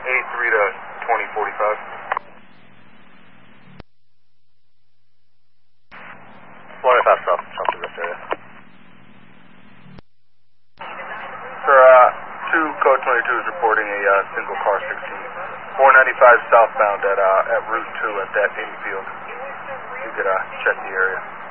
83 to 2045. Florida fast south to this area. Sir, 2 code 22 is reporting a single car 16. 495 southbound at Route 2 at that Amy Field. You could check the area.